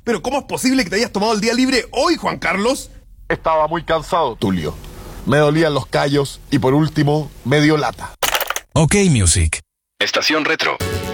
Pero ¿cómo es posible que te hayas tomado el día libre hoy, Juan Carlos? Estaba muy cansado, Tulio. Me dolían los callos y por último, me dio lata. OK Music. Estación Retro.